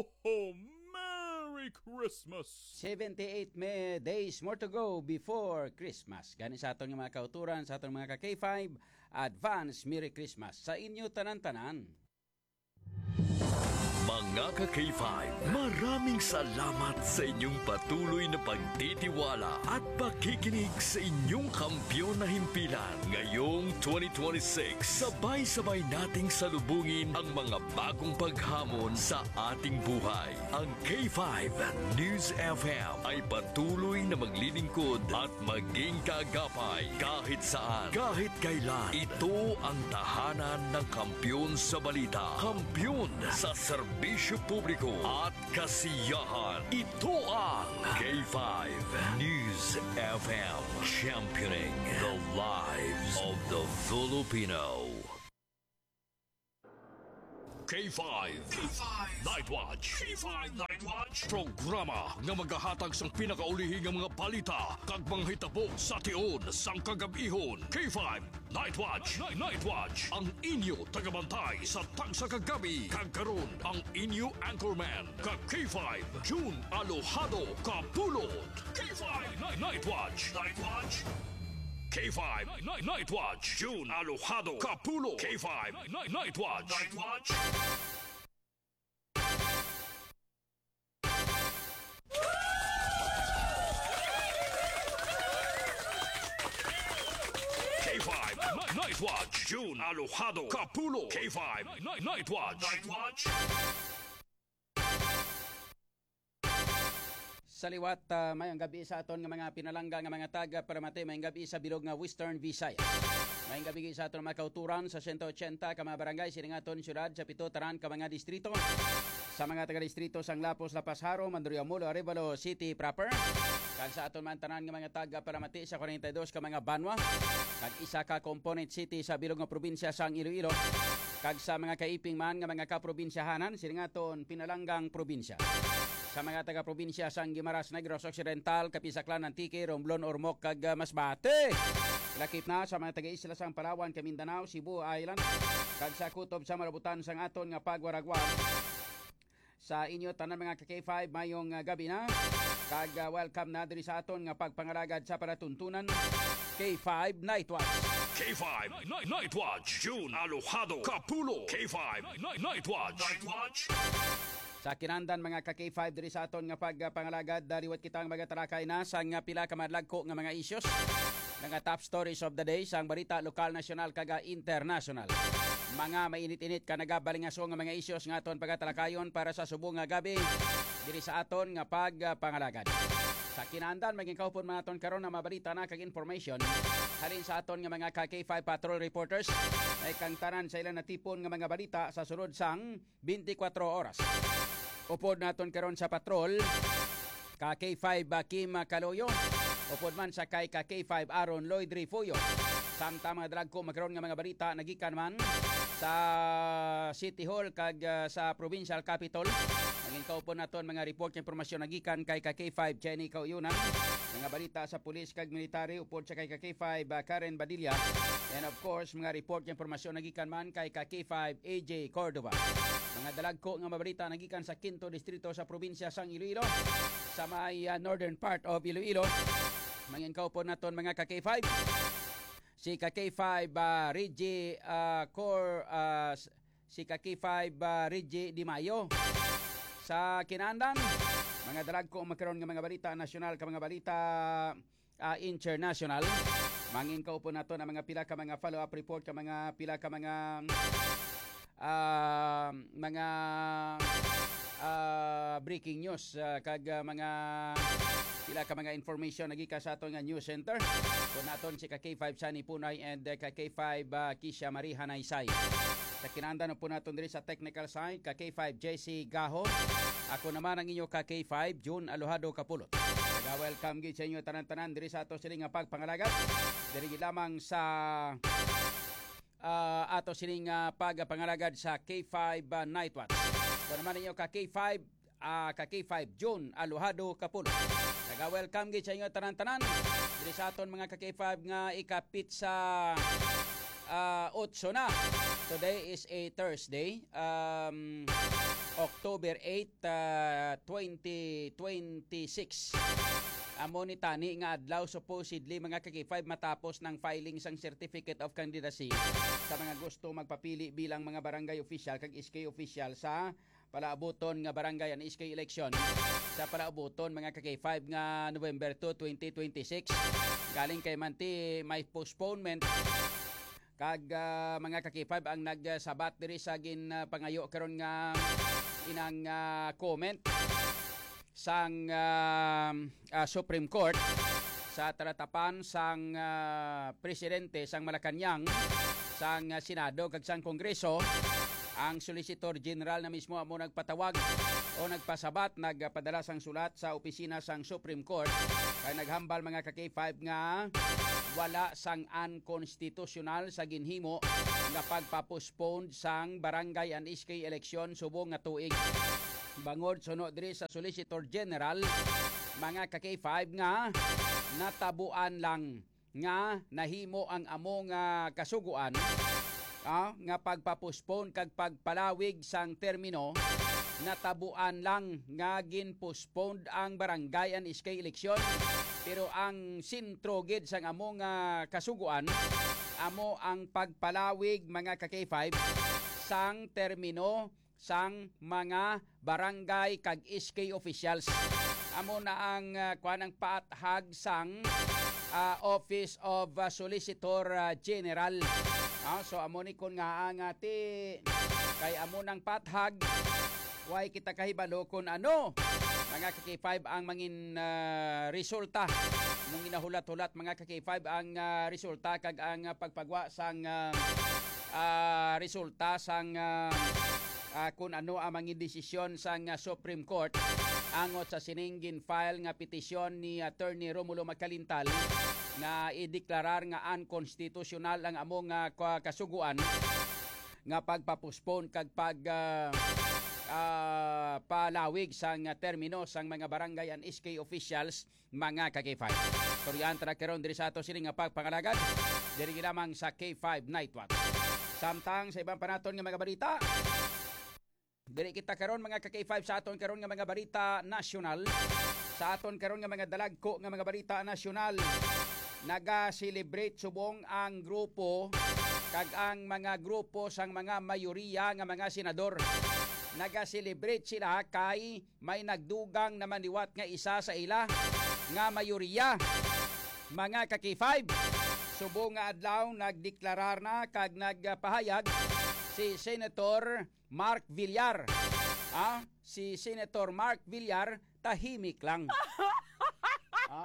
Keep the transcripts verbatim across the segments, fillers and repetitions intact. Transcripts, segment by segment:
ho, ho! Merry Christmas! seventy-eight May days more to go before Christmas. Gani sa atong mga kauturan, sa atong mga ka-K five, advance Merry Christmas sa inyo tanan-tanan. Mga ka-K five, maraming salamat sa inyong patuloy na pagtitiwala at pakikinig sa inyong kampyon na himpilan. Ngayong twenty twenty-six, sabay-sabay nating salubungin ang mga bagong paghamon sa ating buhay. Ang K five News F M ay patuloy na maglilingkod at maging kaagapay kahit saan, kahit kailan. Ito ang tahanan ng kampyon sa balita, kampyon sa serbisyo publiko at kasiyahan. Ito ang K five News F M, championing the lives of the Filipino. K five, K five Night Watch, K five Night Watch, programa nga magahatag sang pinakaulihing nga mga balita kag mga hitabo sa tion sang kagabihon. K five Night Watch, Night, Night Watch, ang inyo tagabantay sa tagsa kagabi. Kag karon ang inyo anchorman kag K five June Alojado Kapulot. K five Night, Night Watch, Night Watch. K five Night, Night Watch, June Alojado Kapulo. K five Night, Night Watch, Night Watch. K five Night, Night Watch, June Alojado Kapulo. K five Night, Night Watch, Night Watch. Sa liwat, uh, mayang gabi sa aton nga mga pinalangga nga mga taga para mate, mayang gabi sa bilog nga Western Visayas. Mayang gabi sa aton mga kauturan sa one eighty ka mga barangay sining aton syudad sa pito taran ka mga distrito. Sa mga taga-distrito sang Lapos, Lapas Haro, Mandurriamulo, Arevalo City proper. Kag sa aton man tanan nga mga taga para mate sa forty-two ka mga Banwa. Kag isa ka component city sa bilog nga probinsya sang Iloilo. Kag sa mga kaiping man nga mga kaprobinsyahanan sining aton pinalanggang probinsya. Sa mga taga-probinsya sang Guimaras, Negros Occidental, Kapisaklan, Antique, Romblon, Ormoc, kag uh, Masbate. Lakip na sa mga taga-isla sang Palawan, Mindanao, Cebu Island, kag sa kutob sa malabutan sang aton nga pagwaragwan. Sa inyo tanan mga ka-K five, mayong uh, gabi na. Kag uh, welcome na diri sa aton nga pagpangaragad sa paratuntunan. K five Night Watch. K five Night, Night Watch, June Alojado Kapulo. K five Night, Night Watch, Night Watch. Sa kinandan mga ka-K five diri sa aton nga pagpangalagad, dariwat kitang magatalakay na sa nga pila ka madlagko nga mga issues, nga top stories of the day sang balita lokal, nasyonal kaga international. Mga mainit-init ka nagabalingaso nga mga issues nga aton pagatalakayon para sa subong nga gabi diri sa aton nga pagpangalagad. Sa kinandan maging kaupon man aton karon na mabalita na kag information halin sa aton nga mga ka-K five patrol reporters ay kang tanan sa ilang natipon nga mga balita sa sunod sang twenty-four oras. Upod naton karon sa patrol ka-K five Kim Kaloyo, upod man sa kay ka-K five Aaron Lloyd Rifuyo. Samtang mga dragko magkaroon nga mga balita nagikan man sa City Hall kag uh, sa Provincial Capital. Naging kaupon naton mga report ng impormasyon nagikan kay ka-K five Jenny Kauyunan. Mga balita sa pulis kag military upod sa kay ka-K five uh, Karen Badilla. And of course mga report ng impormasyon nagikan man kay ka-K five A J Cordova. Mga dalagko nga mabalita nagikan sa Quinto Distrito sa probinsya sang Iloilo, sa may uh, northern part of Iloilo. Mangin kaupon naton mga ka-K five. Si ka-K five uh, Reggie uh, Core uh, si ka-K five uh, Reggie Di Mayo. Sa kinandan, mga dalagko magkaroon nga mga balita nasyonal ka mga balita uh, international. Mangin kaupon naton ang mga pila ka mga follow-up report ka mga pila ka mga Uh, mga uh, breaking news uh, kag uh, mga pila ka mga information nagika sa aton nga news center kun aton si ka-K five Sunny Punay and uh, ka-K five uh, Kisha Marie Hanaysay. Sa kinandan po naton diri sa technical side ka-K five J C Gaho. Ako naman ang inyo ka-K five June Alojado Kapulot. Welcome gid sa inyo tanan-tanan diri sa ato siling nga pagpangalagad diri lamang sa Uh, ato sining uh, pagpangalagad sa K five uh, Night Watch. Kung naman ninyo ka-K five, uh, ka-K five June Alojado Kapulo. Naga-welcome gid sa inyo tanan-tanan diri sa aton mga ka-K five nga ikapit sa uh, otso na. Today is a Thursday. Um, October eight, uh, twenty twenty-six. Amo ni tani nga adlaw supposedly mga ka-K five matapos ng filing sang Certificate of Candidacy sa mga gusto magpapili bilang mga barangay official kag S K official sa palaabuton nga barangay and S K election sa palaabuton mga ka-K five nga November two, twenty twenty-six. Galing kay manti may postponement kag uh, mga ka-K five ang nagsabat diri sa gin uh, pangayo karon nga inang uh, comment sang uh, uh, Supreme Court sa taratapan sang uh, presidente sang Malacañang sang uh, Senado kag sang Kongreso. Ang Solicitor General na mismo amo nagpatawag o nagpasabat, nagpadala sang sulat sa opisina sang Supreme Court kay naghambal mga ka-K five nga wala sang unconstitutional sa ginhimo nga pagpapospone sang barangay and S K election subong nga tuig. Bangod sunod diri sa Solicitor General mga ka-K five nga natabuan lang nga nahimo ang among uh, kasuguan ah, nga pagpapospone kag pagpalawig sang termino. Natabuan lang nga ginpostpone ang barangay and S K election, pero ang sintro gid sang among uh, kasuguan amo ang pagpalawig mga ka-K five sang termino sang mga barangay kag S K officials. Amo na ang uh, kuanang paathag sang uh, Office of uh, Solicitor uh, General. Ah, so amo ni kun nga ang ati kay amo nang pathag way kita kahibalo kun ano mga ka-K five ang mangin uh, resulta mong ginahulat-hulat mga ka-K five ang uh, resulta kag ang uh, pagpagwa sang uh, uh, resulta sang uh, uh, kun ano ang mangin desisyon sang uh, Supreme Court angot sa sininggin file nga petisyon ni Attorney Romulo Magkalintal nga ideklarar nga unconstitutional ang among uh, kasuguan nga pagpapospone kag pag uh, uh, palawig sang uh, termino sang mga barangay and S K officials mga ka-K five. Storyan tara karon diri sa ato sini nga pagpangalagad diri lamang sa K five Night Watch. Samtang sa ibang panaton nga mga balita diri kita karon mga ka-K five sa aton karon nga mga balita nasyonal. Sa aton karon nga mga dalagko nga mga balita nasyonal, naga-celebrate subong ang grupo kag ang mga grupo sang mga mayoriya nga mga senador. Naga-celebrate sila kay may nagdugang na maniwat nga isa sa ila nga mayoriya. Mga ka-K five, subong nga adlaw nagdeklarar na kag nagpahayag si Senator Mark Villar. Ah, si Senator Mark Villar tahimik lang. Ah?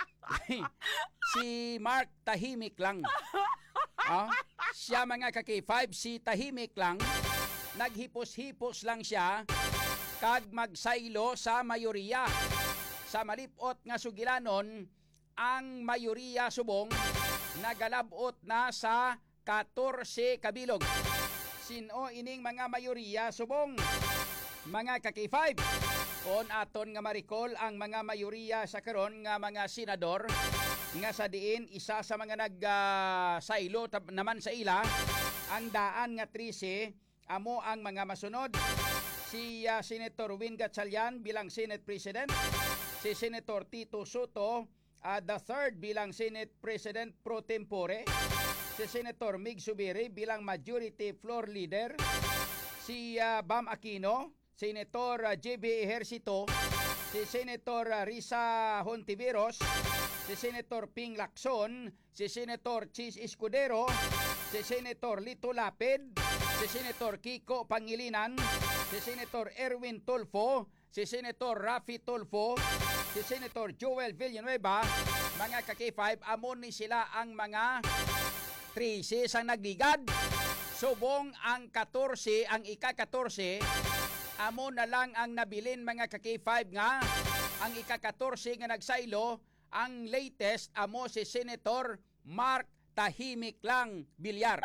Si Mark tahimik lang. Ah? Siya mga ka-K five, si tahimik lang. Naghipos-hipos lang siya kag magsaylo sa mayoriya. Sa malipot nga sugilanon, ang mayoriya subong nagalabot na sa fourteen kabilog. Sino ining mga mayoriya subong? Mga ka-K five, kon aton nga marikol ang mga mayoriya sa karon nga mga senador nga sa diin isa sa mga nag-saylo uh, naman sa ila ang daan nga thirteen amo ang mga masunod. Si uh, Senator Win Gatchalian bilang Senate President, si Senator Tito Soto uh, the third bilang Senate President pro tempore, si Senator Mig Zubiri bilang Majority Floor Leader, si uh, Bam Aquino, Senator uh, J B Ejercito, si Senator uh, Risa Hontiveros, si Senator Ping Lacson, si Senator Chis Escudero, si Senator Lito Lapid, si Senator Kiko Pangilinan, si Senator Erwin Tulfo, si Senator Rafi Tulfo, si Senator Joel Villanueva. Mga ka-K five, amon ni sila ang mga thirteen ang nagligad. Subong ang fourteen, ang ika-fourteen, amo na lang ang nabilin mga ka-K five nga ang ika-fourteen nga nagsaylo. Ang latest amo si Senator Mark tahimik lang Villar.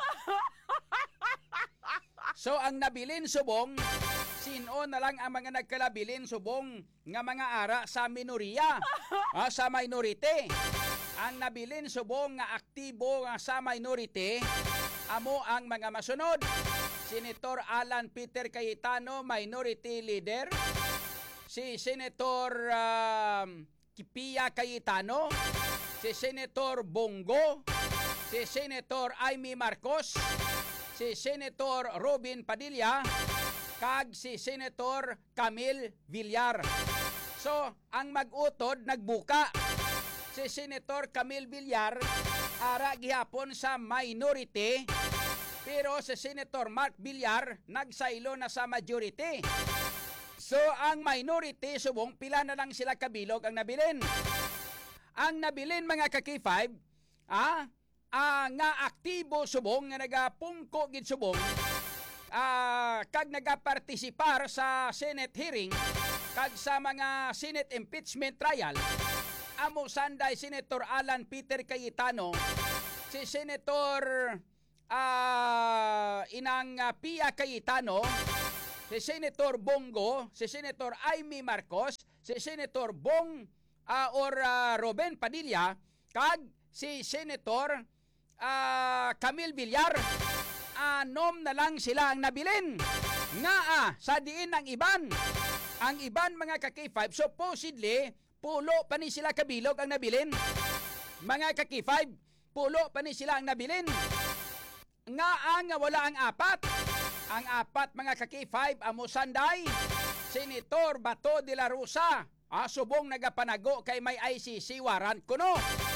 So ang nabilin subong, sino na lang ang mga nagkalabilin subong nga mga ara sa minoriya, ah, sa minority. Ang nabilin subong nga aktibo nga sa minority, amo ang mga masunod. Senator Alan Peter Cayetano, Minority Leader. Si Senator um, Pia Cayetano. Si Senator Bongo. Si Senator Amy Marcos. Si Senator Robin Padilla. Kag si Senator Camille Villar. So, ang mag-utod, nagbuka. Si Senator Camille Villar, ara gihapon sa minority. Pero si Senator Mark Villar, nagsaylo na sa majority. So, ang minority, subong, pila na lang sila kabilog ang nabilin. Ang nabilin, mga ka-K five, ah, ah, nga aktibo subong, nga nagapungko gid subong, ah, kag nagapartisipar sa Senate hearing, kag sa mga Senate impeachment trial, amo sanday Senator Alan Peter Cayetano, si Senator uh, inang uh, Pia Cayetano, si Senator Bongo, si Senator Amy Marcos, si Senator Bong uh, or uh, Robin Padilla, kag si Senator uh, Camille Villar. Anom na lang sila ang nabilin. Nga ah, sa diin ang iban. Ang iban, mga ka-K five, supposedly, pulo pa ni sila kabilog ang nabilin. Mga ka-K five, pulo pa ni sila ang nabilin. Nga ang wala ang apat. Ang apat, mga ka-K five, amo sanday, Senator Bato de la Rosa, ah, subong nagapanago kay may I C C warrant kuno.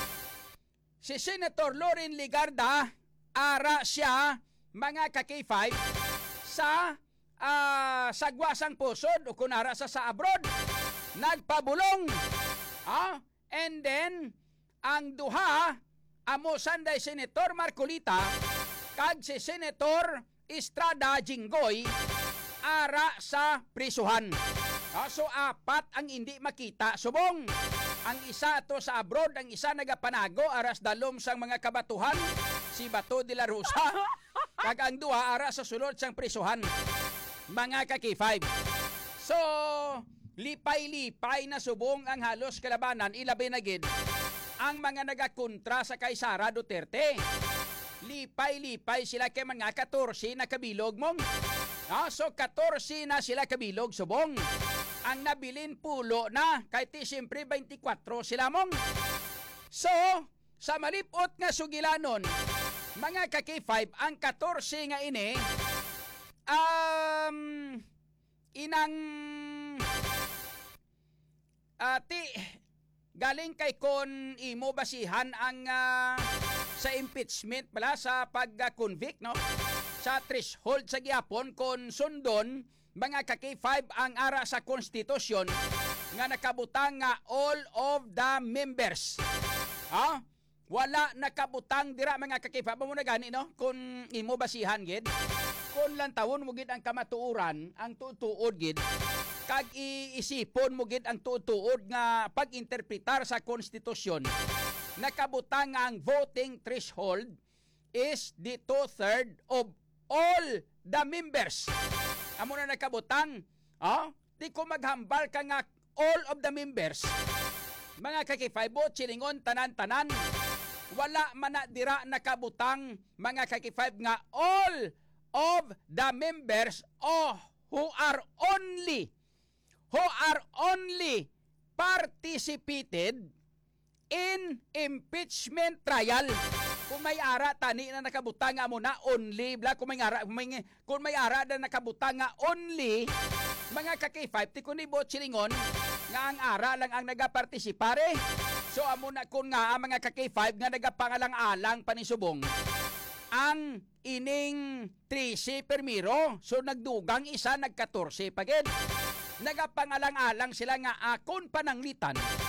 Si Senator Loren Ligarda, ara siya, mga ka-K five, sa uh, sagwasang pusod o kunara sa sa abroad. Nagpabulong. Ah, and then, ang duha, amo sanday Senator Marcolita, kag si Senator Estrada Jinggoy, ara sa prisuhan. Ah, so, apat ang hindi makita. Subong, ang isa to sa abroad, ang isa nagapanago, aras dalom sang mga kabatuhan, si Bato de la Rosa, kag ang duha, ara sa sulod sang prisuhan. Mga ka-K five. So, lipay-lipay na subong ang halos kalabanan, ilabi na gid ang mga nagakontra sa kay Sara Duterte. Lipay-lipay sila kay mga katorse na kabilog mong. Ah, so, katorse na sila kabilog subong. Ang nabilin pulo na, kahit siyempre twenty-four sila mong. So, sa malipot nga sugilanon, mga ka-K five, ang katorse nga ini, um, inang, ati, galing kay kon imo basihan ang uh, sa impeachment pala sa pag-convict, no? Sa threshold sa gihapon kon sundon, mga ka-K five, ang ara sa konstitusyon nga nakabutang nga all of the members. Ha? Wala nakabutang dira, mga ka-K five. Amo na gani, no? Kung imo basihan gid, kung lang tawon mo gid ang kamatuoran, ang tutuod gid, kag iisipon mo gid ang tutuod nga pag-interpretar sa konstitusyon, nakabutang nga ang voting threshold is the two-third of all the members. Amo na nakabutang, oh, di ko maghambal ka nga all of the members. Mga ka-K five, chilingon tanan-tanan, wala man na dira nakabutang, mga ka-K five, nga all of the members oh, who are only who are only participated in impeachment trial. Kung may ara tani na nakabutang nga mo na only, bla, kung may ara kung may, kung may ara na nakabutang nga only, mga ka-K five, ti kun ibot silingon nga ang ara lang ang nagapartisipare. So amo na kun nga ang mga ka-K five nga nagapangalang-alang panisubong ang ining trece permiro. So nagdugang isa, nagkatorse pagid. Nagapangalang-alang sila nga akon pananglitan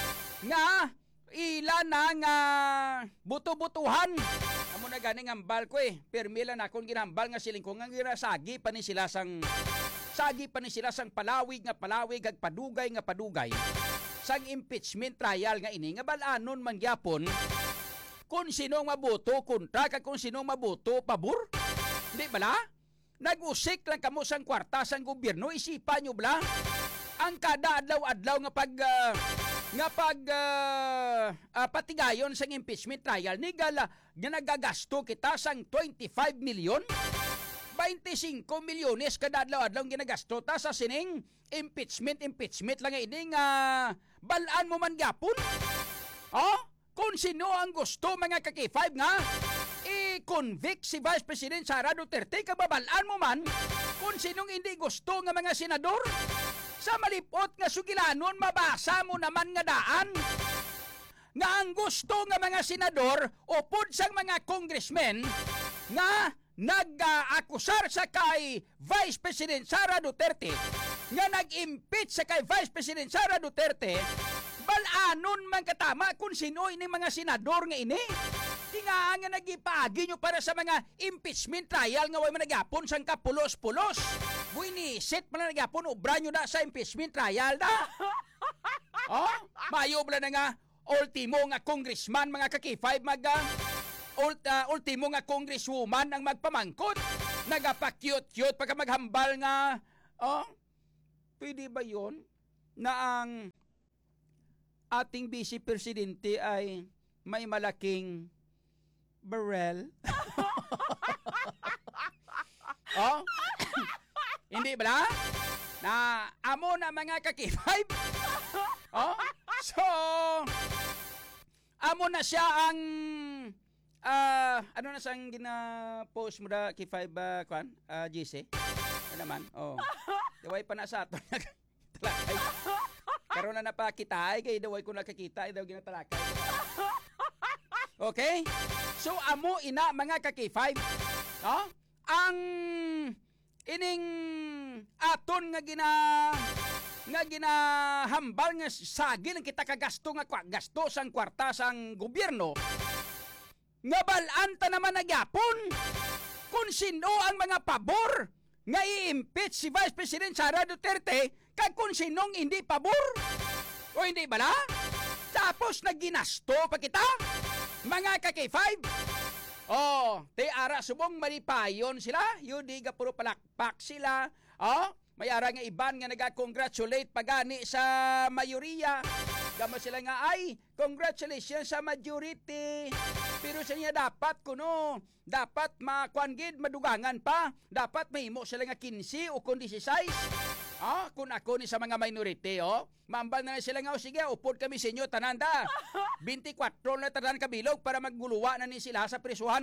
nga ila na nga buto-butuhan. Amo na gani ngambal ko eh. Permila na akong ginambal nga siling ko nga girasagi pa ni sila sang sagi pa ni sila sang palawig nga palawig ag padugay nga padugay sang impeachment trial nga ini nga balanon man gyapon kung sinong mabuto kontra kag kung sinong mabuto pabor. Di bala? Nag-usik lang kamo sang kwarta sang gobyerno, isipan nyo bala? Ang kada adlaw-adlaw nga pag uh, nga pag uh, uh, patigayon sang impeachment trial ni gala nga nagagasto kita sang twenty-five million. twenty-five milyones kada adlaw-adlaw ginagasto ta sa sining impeachment impeachment lang ini nga balaan mo man gyapon. Oh, kung sino ang gusto mga ka-K five nga i-convict si Vice President Sara Duterte, kababalaan mo man kung sinong hindi gusto nga mga senador. Sa malipot nga sugilanon, mabasa mo naman nga daan nga ang gusto nga mga senador upod sang mga congressmen nga nag-akusar sa kay Vice President Sara Duterte nga nag-impeach sa kay Vice President Sara Duterte, balanon man katama kung sino ini mga senador nga ini. Tinga nga nagipaagi nyo para sa mga impeachment trial nga way managapon sang kapulos-pulos. Buy ni set man nagapon ubra nyo na sa impeachment trial da. Oh, mayo bala na nga ultimo nga congressman mga ka-K five mag uh, ult, uh, ultimo nga congresswoman ang magpamangkot. Nagapa-cute-cute pagka maghambal nga oh, pwede ba yon na ang ating Vice Presidente ay may malaking barrel? Oh? Hindi ba na? Na amo na mga ka-K five? Oh? So, amo na siya ang uh, ano na siyang gina-post mo da K five uh, kwan? Uh, G C? Ano naman? Oh. Daway pa na sa ato. Talakay. Karoon na napakita ay kay daway ko nakakita ay daw ginatalakay. Okay? So amo ina mga ka-K five, no? Ang ining aton nga gina nga ginahambal nga sagil ang kita kagasto nga gasto sang kwarta sang gobyerno. Nga balanta naman nagyapon kung sino ang mga pabor nga i-impeach si Vice President Sara Duterte kag kung sinong hindi pabor. O hindi bala? Tapos nagginasto pa kita mga ka-K five. Oh, te ara subong malipayon sila, yun di ka puro palakpak sila. Oh, may ara nga iban nga naga-congratulate pagani sa mayoriya. Gamo sila nga ay congratulations sa majority. Pero sa niya dapat kuno, dapat makuangid madugangan pa. Dapat mahimo sila nga fifteen o kundi sixteen. Ah, kung ako ni sa mga minority, oh, mambal na sila nga, oh, sige, upod kami sa inyo, tananda. twenty-four na tanan kabilog para magguluwa na ni sila sa prisuhan.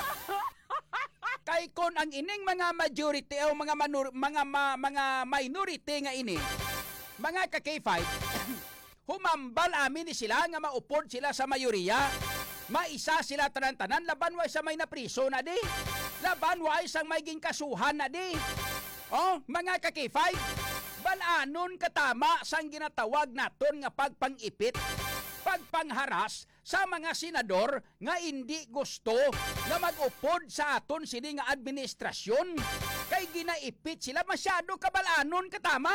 Kay kon ang ining mga majority o mga manur, mga ma, mga minority nga ini, mga ka-K five, humambal amin ni sila nga maupod sila sa mayoriya. Maisa sila tanan-tanan, laban wa sa may napriso na di. Laban wa isang may ginkasuhan na di. Oh, mga ka-K five, balanon katama sang ginatawag naton nga pagpangipit, pagpangharas sa mga senador nga hindi gusto na mag-upod sa aton sini nga administrasyon. Kay ginaipit sila, masyado kabalanon katama.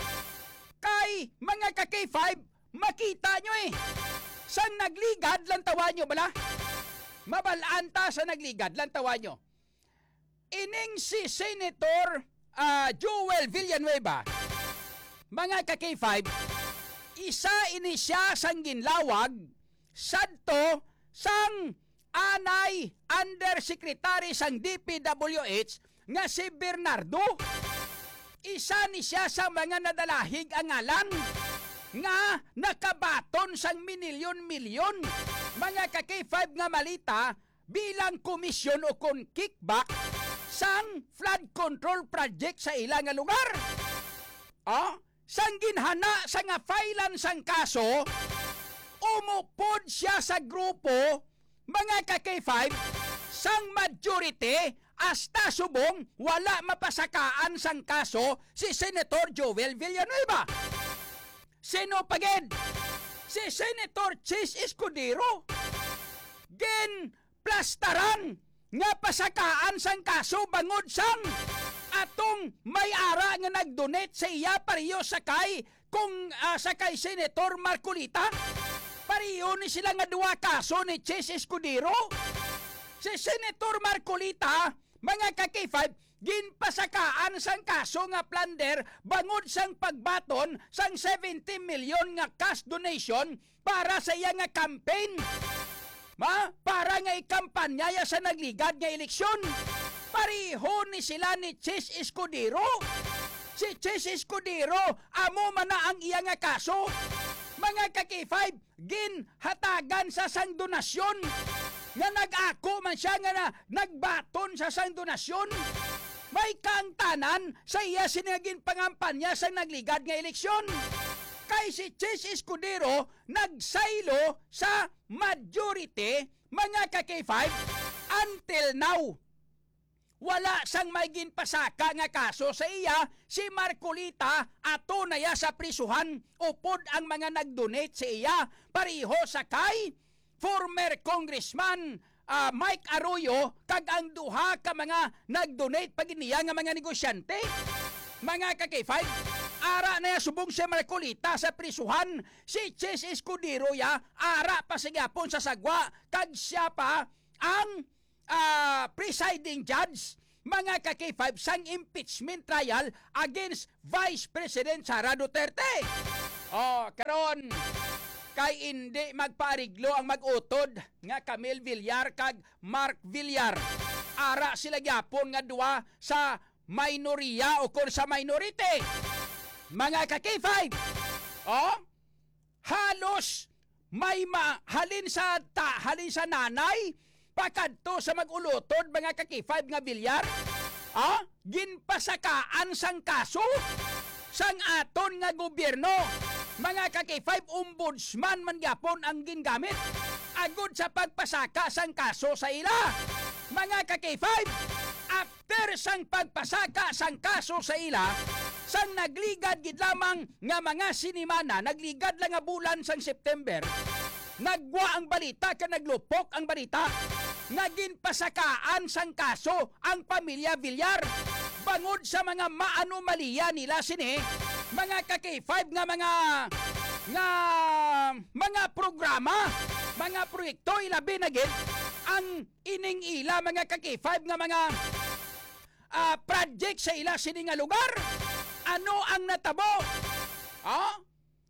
Kay mga ka-K five, makita nyo eh, sang nagligad lang tawa nyo bala? Mabalaan ta sa nagligad lang tawa nyo. Ining si Senator Uh, Joel Villanueva, mga ka-K five, isa ini siya sang ginlawag sadto sang anay undersecretary sang D P W H nga si Bernardo. Isa ni siya sa mga nadalahig ang ngalan nga nakabaton sang minilyon-milyon, mga ka-K five nga malita bilang komisyon o kon kickback sang flood control project sa ilang nga lugar. Oh, sang ginhana sa nga filean sang kaso, umupod siya sa grupo, mga ka-K five, sang majority hasta subong wala mapasakaan sang kaso si Senator Joel Villanueva. Sino pagid? Si Senator Chis Escudero. Gen plastaran nga pasakaan sang kaso bangod sang atong may-ara nga nag-donate sa iya pariyo sakay kung uh, sakay Senator Marcolita. Pariyo ni sila nga duwa kaso ni Chis Escudero. Si Senator Marcolita, mga ka-K five, ginpasakaan sang kaso nga plunder bangod sang pagbaton sang seventy milyon nga cash donation para sa iya nga campaign. Ma, para nga ikampanya sa nagligad nga eleksyon. Pariho ni sila ni Chis Escudero. Si Chis Escudero, amo man na ang iya nga kaso. Mga ka-K five, ginhatagan sa sang donasyon. Nga nag-ako man siya nga na nagbaton sa sang donasyon. May kang tanan sa iya sinagin pangampanya sa nagligad nga eleksyon. Kay si Chis Escudero nagsaylo sa majority, mga ka-K five, until now. Wala sang may ginpasaka nga kaso sa iya, si Marcolita ato na ya sa prisuhan, upod ang mga nag-donate sa iya, pariho sa kay former Congressman uh, Mike Arroyo, kag ang duha ka mga nag-donate pag iniya nga mga negosyante. Mga ka-K five, ara na ya subong si Marcolita sa prisuhan, si Chis Escudero ya, ara pa sigapon sa sagwa, kag siya pa ang Uh, presiding judge, mga ka-K five, sang impeachment trial against Vice President Sara Duterte. Oh, karon kay hindi magpaariglo ang mag-utod nga Camille Villar kag Mark Villar. Ara sila gyapon nga duwa sa minorya o kung sa minority. Mga ka-K five, oh, halos may mahalin sa ta, halin sa nanay pakadto sa mag-ulotod, mga ka-K five nga Villar, ah, ginpasakaan sang kaso sang aton nga gobyerno. Mga ka-K five, ombudsman man gyapon ang gingamit agud sa pagpasaka sang kaso sa ila. Mga ka-K five, after sang pagpasaka sang kaso sa ila, sang nagligad gid lamang nga mga sinimana, nagligad lang nga bulan sang September, nagwa ang balita ka naglupok ang balita nga ginpasakaan sang kaso ang pamilya Villar bangod sa mga maanomaliya nila sini, mga ka-K five, nga mga nga mga programa, mga proyekto ilabi na gid ang ining ila, mga ka-K five, nga mga uh, project sa ila sini nga lugar. Ano ang natabo? Ah?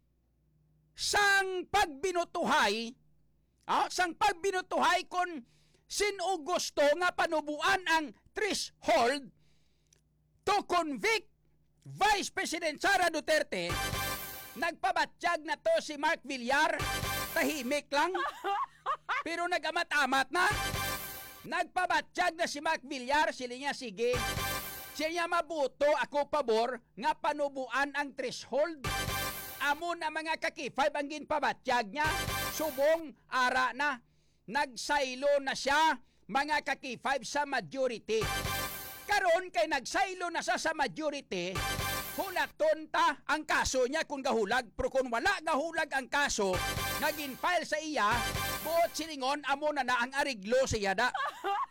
Sang pagbinutuhay, ah, sang pagbinutuhay kon sino gusto nga panubuan ang threshold to convict Vice President Sara Duterte, nagpabatsyag na to si Mark Villar, tahimik lang, pero nagamat-amat na. Nagpabatsyag na si Mark Villar, sila niya, sige, siya mabuto, ako pabor, nga panubuan ang threshold. Amo na mga ka-K five ang ginpabatsyag niya, subong ara na, nagsaylo na siya, mga ka-K five, sa majority. Karon kay nagsaylo na siya sa majority, hulaton ta ang kaso niya kung gahulag, pero kung wala gahulag ang kaso, naging file sa iya, buot silingon, amo na na ang ariglo sa iya da.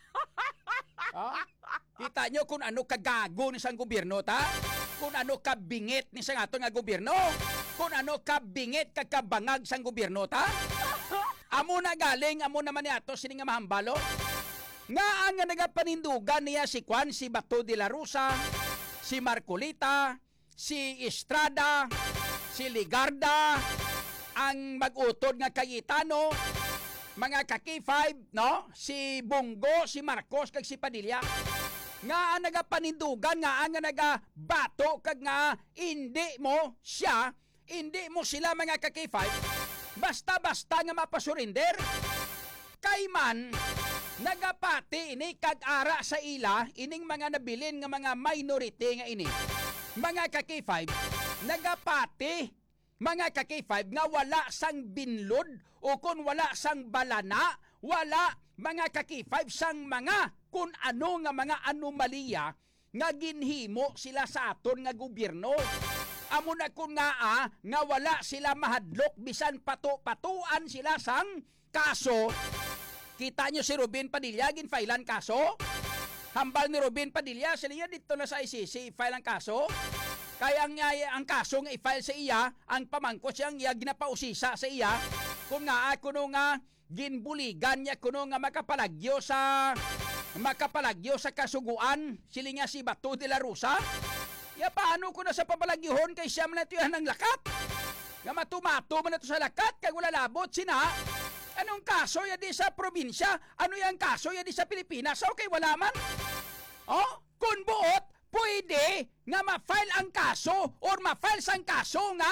Ah? Kita nyo kung ano kagago ni sang gobyerno ta? Kung ano kabingit ni sang ato nga gobyerno? Kung ano kabingit kagkabangag sang gobyerno ta? Amo na galing, amo naman ni ato sini nga mahambalo. Nga ang nga nagapanindugan niya si Juan, si Bato de la Rosa, si Marcolita, si Estrada, si Ligarda, ang mag-utod nga Cayetano, mga ka-K five, no? Si Bongo, si Marcos, kag si Padilla. Nga ang nagapanindugan, nga ang nga nagabato, kag nga hindi mo siya, hindi mo sila, mga ka-K five, basta-basta nga mapasurinder. Kay man, nagapati ini kag-ara sa ila, ining mga nabilin nga mga minority nga ini. Mga ka-K five, nagapati, mga ka-K five, nga wala sang binlod o kung wala sang balana, wala, mga ka-K five, sang mga kung ano nga mga anomalya nga ginhimo sila sa aton nga gobyerno. Amo na kung nga ah, nga wala sila mahadlok bisan pato-patuan sila sang kaso. Kita nyo si Robin Padilla ginfailan kaso? Hambal ni Robin Padilla, sila niya dito na sa I C C file ang kaso. Kaya ang, ang kaso nga i-file sa iya, ang pamangkot siyang iya ginapausisa sa iya, kung nga kuno nga ginbuligan niya kuno nga makapalagyo sa makapalagyo sa kasuguan, sila nga si Bato de la Rosa. Ya paano ko na sa papalagyuhon kay siya man natuyan ng lakat? Nga matumato man na to sa lakat, kag wala labot sina. Anong kaso ya di sa probinsya? Ano yung kaso ya di sa Pilipinas? Okay, wala man. Oh, kung buot, pwede nga ma-file ang kaso or ma-file sang kaso nga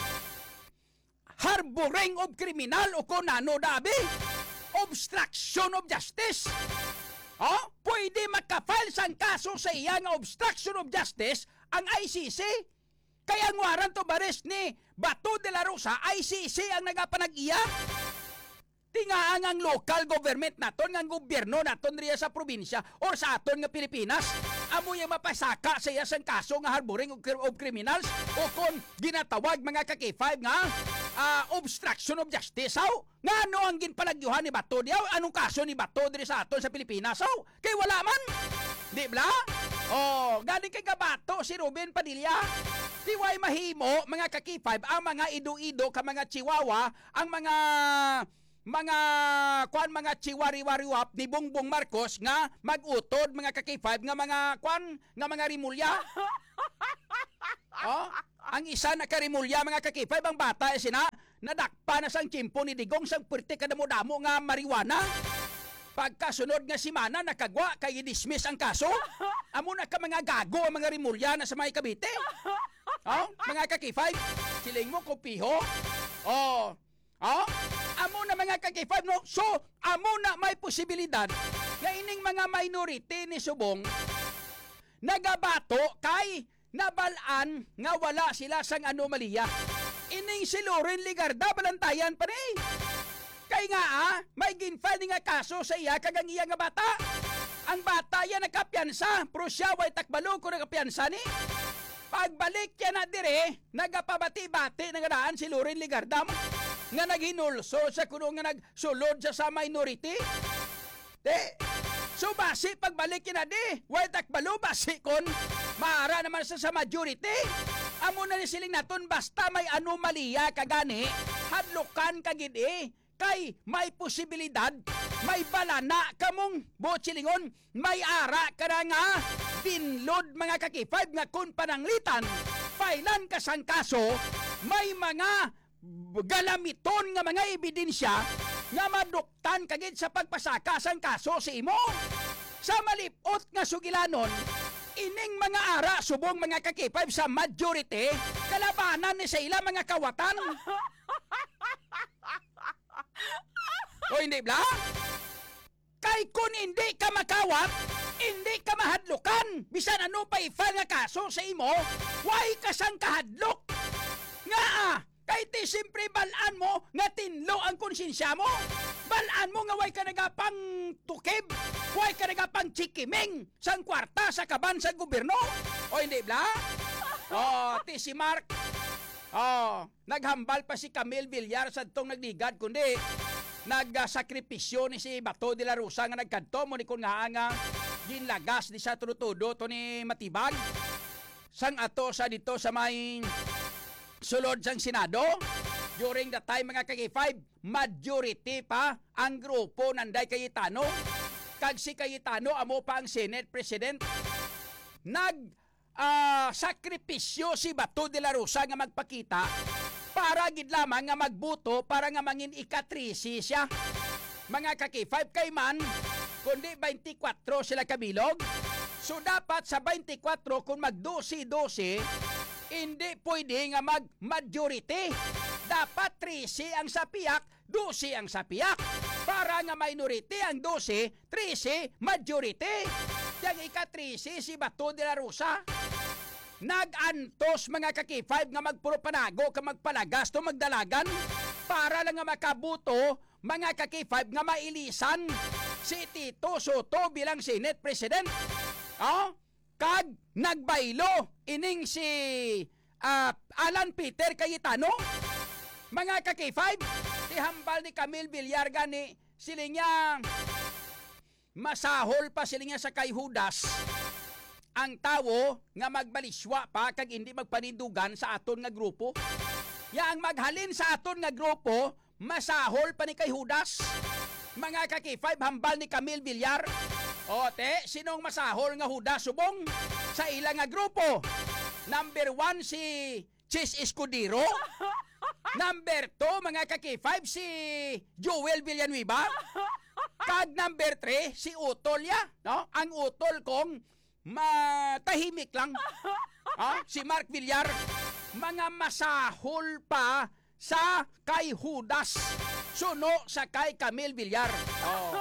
harboring of criminal o kung ano dabi, obstruction of justice. Oh, pwede maka-file sang kaso sa iya nga obstruction of justice ang I C C. Kaya ang warrant of arrest ni Bato de la Rosa, I C C ang nagapanag-iya. Tingaan ang local government naton, ang gobyerno naton riya sa probinsya or sa aton nga Pilipinas, amo yung mapasaka sa iya sang kaso nga harboring of, of criminals o kung ginatawag mga ka-K five nga uh, obstruction of justice. How? Nga ano ang ginpalagyuhan ni Bato diyaw? Anong kaso ni Bato diri sa aton sa Pilipinas? How? Kay wala man. Di bla? Oh, galing kay Gabato si Ruben Padilla. Tiway mahimo mga ka-K five ang mga ido-ido ka mga chihuahua, ang mga mga kwan mga chiwari-wariwap ni Bongbong Marcos nga mag-utod mga ka-K five nga mga kwan nga mga rimulya. Oh, ang isa na karimulya mga ka-K five ang bata ay sina nadakpa na sang chimpo ni Digong sang puwerte kadamo-damo nga marijuana. Pagkasunod nga si Mana nakagwa kay dismiss ang kaso. Amo na ka mga gago ang mga rimulya na sa may Cavite. Oh, mga ka-K five, siling mo kupiho. Oh, oh, amo na mga ka-K five no. So, amo na may posibilidad nga ining mga minority ni Subong nagabato kay nabalaan nga wala sila sang anomalya. Ining si Loren Ligarda balantayan pa ni. Kay nga ah, may ginfile nga kaso sa iya kagang iya nga bata. Ang bata yan nakapiansa, pero siya way takbalo ko nakapiansa ni. Pagbalik yan na dire, nagapabati-bati na daan si Loren Ligardam nga naghinulso sa kuno nga nagsulod sa sa minority. De, so basi pagbalik yan na di, way takbalo basi kon, maara naman sa sa majority. Amo na ni siling naton basta may anomalya kagani, hadlukan kagidi. Kay may posibilidad, may balana kamong botsilingon, may ara ka na nga binlod mga ka-K five nga kun pananglitan, pailan ka sang kaso, may mga galamiton nga mga ebidensya nga maduktan kagid sa pagpasaka sang kaso sa imo. Sa malipot nga sugilanon, ining mga ara subong mga ka-K five sa majority, kalabanan ni sa ila mga kawatan. O hindi bla? Kay kung hindi ka makawat, hindi ka mahadlukan. Bisan ano pa i-file nga kaso sa imo, why ka sang kahadlok? Nga ah, kay ti simpre balaan mo nga tinlo ang konsensya mo. Balaan mo nga way ka nagapang tukib, way ka nagapang chikiming sang kwarta sa kaban sa gobyerno. O hindi bla? O, ti si Mark, oh, naghambal pa si Camille Villar sa tong nagligad kundi nagsakripisyo ni si Bato de la Rosa nga nagkanto mo ni kun nga nga ginlagas di sa turutudo to ni Matibag sang ato sa dito sa may sulod sang Senado. During the time mga ka-K five, majority pa ang grupo nanday Cayetano. Kag si Cayetano amo pa ang Senate President. Nag uh, sakripisyo si Bato de la Rosa nga magpakita para gid lamang nga magbuto para nga mangin ikatrisi siya. Mga ka-K five kay man kundi twenty-four sila kabilog. So dapat sa twenty-four kung mag-twelve-twelve hindi pwede nga mag-majority. Dapat trisi ang sapiak, twelve ang sapiak. Para nga minority ang twelve, trisi majority. Yang ikatrisi si Bato de la Rosa. Nag-antos mga ka-K five nga magpuro panago ka magpalagas to magdalagan para lang nga makabuto mga ka-K five nga mailisan si Tito Soto bilang Senate President. Oh, kag nagbaylo ining si uh, Alan Peter Cayetano. Mga ka-K five, tihambal ni Camille Villar gani siling niya masahol pa siling niya sa kay Judas. Ang tawo nga magbaliswa pa kag hindi magpanindugan sa aton nga grupo. Yang maghalin sa aton nga grupo, masahol pa ni kay Judas. Mga ka-K five, hambal ni Camille Villar. O te, sinong masahol nga Judas subong sa ilang nga grupo? Number one si Chis Escudero. Number two, mga ka-K five, si Joel Villanueva. Kag number three, si Utol ya, no? Ang Utol kong matahimik lang. Ah, si Mark Villar, mga masahol pa sa kay Judas, suno sa kay Camille Villar. Oh.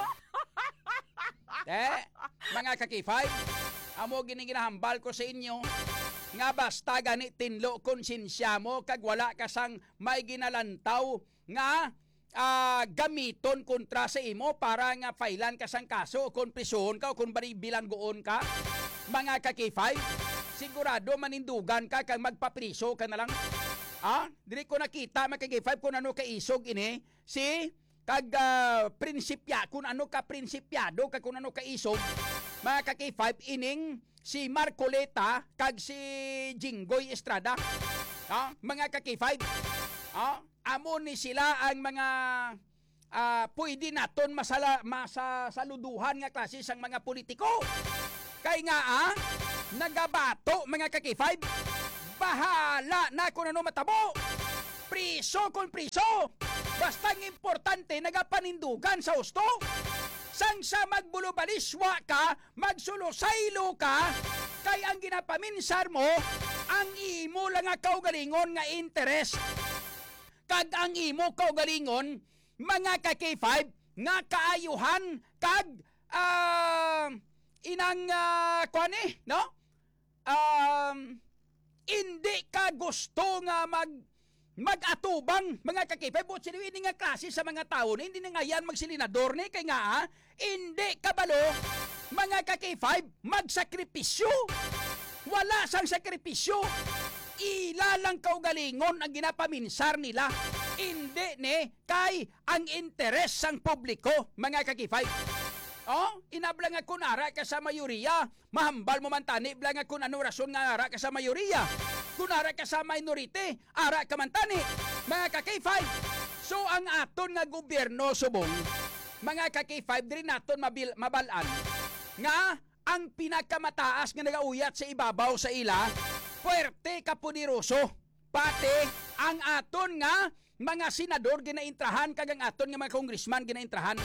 Eh, mga kakifay, amo gininginahambal ko sa inyo nga basta gani tinlo konsensya mo kag wala ka sang may ginalantaw nga uh, gamiton kontra sa imo para nga failan ka sang kaso kung prisuhon ka o kung bilanggoon ka. Mga kakifay, sigurado manindugan ka kag magpapriso ka na lang. Ah, dili ko nakita mga kakifay kung ano ka isog ini si kag uh, prinsipya, kung ano ka prinsipyado kag kung ano ka isog. Mga kakifay, ining si Marcoleta kag si Jinggoy Estrada. Ah, mga kakifay, ah, amo ni sila ang mga uh, pwede naton masala, masasaluduhan nga klase sang mga politiko. Kay nga ah, nagabato mga kakifay, bahala na kung ano matabo. Priso kung priso. Basta ang importante nagapanindugan sa husto. Sang sa magbulubaliswa ka, magsulusaylo ka, kay ang ginapaminsar mo, ang imo lang nga kaugalingon nga interest. Kag ang imo kaugalingon, mga ka-K five, nga kaayuhan, kag, uh, inang, uh, kuwane, no? Um, hindi ka gusto nga mag, mag-atubang, mga kakipay, but sila hindi nga klase sa mga tao na hindi na nga yan magsilinador ni, kay nga, ah, hindi kabalo, mga kakipay, magsakripisyo. Wala sang sakripisyo. Ilalang kaugalingon ang ginapaminsar nila. Hindi ni, kay ang interes sang publiko, mga kakipay. Oh, inabla nga kung ara ka sa mayoriya, mahambal mo man tani, bla nga kung ano rason nga ara ka sa mayoriya. Kung ara ka sa minority, ara ka man tani. Mga ka-K five, so ang aton nga gobyerno subong, mga ka-K five, din naton mabil, mabalaan, nga ang pinakamataas nga nagauyat sa ibabaw sa ila, puwerte kapudiroso, pati ang aton nga mga senador ginaintrahan, kag ang aton nga mga congressman ginaintrahan.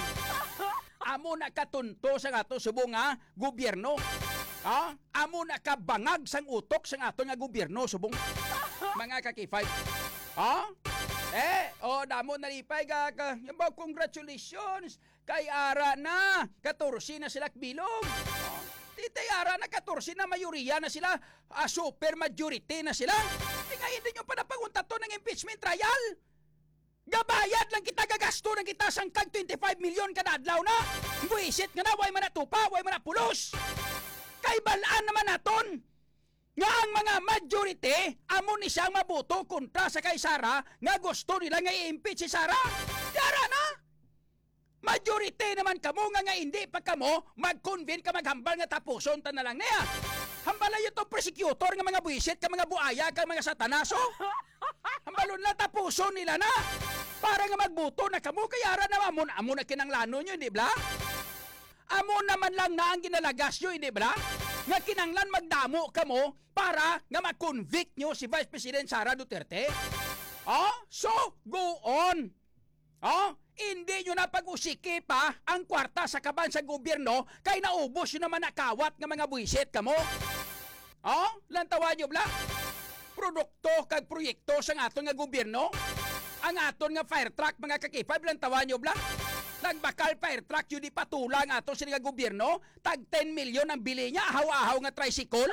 Amo na katunto sa ato subong nga gobyerno. Ah, amo na kabangag sang utok sang ato nga gobyerno subong mga ka-K five. Ah? Eh, oh, damo nalipay ka, ka yabaw, congratulations kay ara na katorsi na sila bilog. Oh, titay ara na katorsi na mayoriya na sila, ah, super majority na sila. E nga hindi nyo pa napagunta to ng impeachment trial. Gabayad lang kita, gagasto ng kita sang kag twenty-five million kada adlaw na. Buisit nga na, way man natupa, way man napulos. Kay balaan naman naton nga ang mga majority amo ni siyang mabuto kontra sa kay Sara nga gusto nila nga i-impeach si Sara. Dara na. Majority naman kamo nga nga hindi pa kamo mag-convene ka maghambal nga tapuson ta na lang niya. Hambala yun itong prosecutor nga mga buisit, ka mga buaya, ka mga satanaso. Hambalon na tapuson nila na. Para nga magbuto na kamo, kaya ara na amo, amo na kinanglano nyo, hindi ba? Amo naman lang na ang ginalagas nyo, hindi ba? Nga kinanglan magdamo kamo para nga mag-convict nyo si Vice President Sara Duterte. Oh, so, go on. Oh, hindi nyo na pag-usiki pa ang kwarta sa kaban sa gobyerno kay naubos yun naman nakawat ng mga buwisit kamo. Oh, lantawan nyo bla? Produkto kag proyekto sa aton nga gobyerno. Ang aton nga fire truck, mga kakipay, lantawan nyo bla? Nagbakal fire truck yun di patulang aton sa nga gobyerno. Tag ten million ang bili niya, ahaw-ahaw nga tricycle.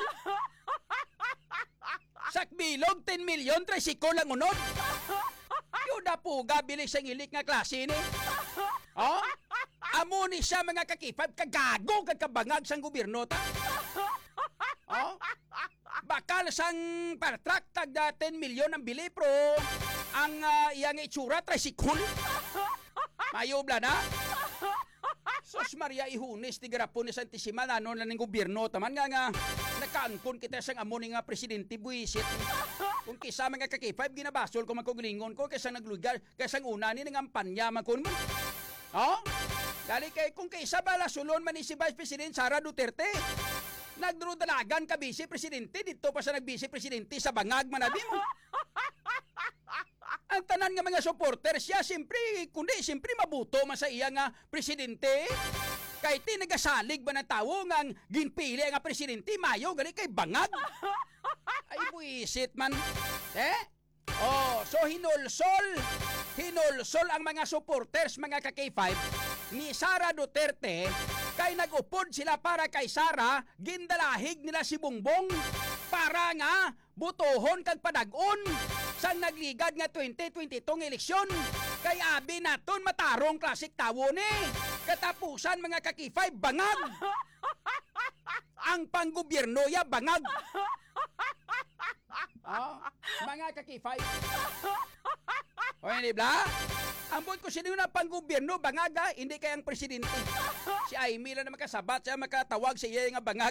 Sakbilog, ten million, tricycle ang unod. Yun na po, gabilis ang ilik nga klase ni. Oh? Amo ni siya, mga kakipad, kagago, kagkabangag sang gobyerno ta. Oh? Bakal sang partrak, tagda ten million ang bili, pro ang uh, iyang itsura, tricycle. Mayobla na. Sos Maria Ihunis, ti garapon ni Santissima, ano na ng gobyerno, taman nga nga, nakaangkon kita sang amo ni nga presidente buisit. Kung kisa mga kakipay, ginabasol ko magkuglingon ko, kaysa naglugar, kaysa una ni nangampanya magkun mo. Oh? Dali kay, kung kaysa bala sulon man ni si Vice President Sara Duterte, nagdrudalagan ka Vice Presidente, dito pa sa nag-Vice Presidente sa bangag manabi mo. Ang tanan nga mga supporters siya, siyempre, kundi, siyempre mabuto man sa iya nga presidente. Kay ti nagasalig ba ng tao nga ang ginpili nga presidente mayo gali kay bangag. Ay buisit man. Eh? Oh, so hinulsol. Hinulsol ang mga supporters mga ka K five ni Sara Duterte kay nag-upod sila para kay Sara, gindalahig nila si Bongbong para nga butohon kag padag-on sang nagligad nga twenty twenty-two nga eleksyon. Kay abi naton matarong klasik tawo ni. Katapusan mga ka K five bangag. Ang panggobyerno ya bangag. Oh, mga ka K five. O hindi ba? Ambot ko sino na panggobyerno bangaga, hindi kayang presidente. Si Aimee lang na makasabat siya makatawag sa iya nga bangag.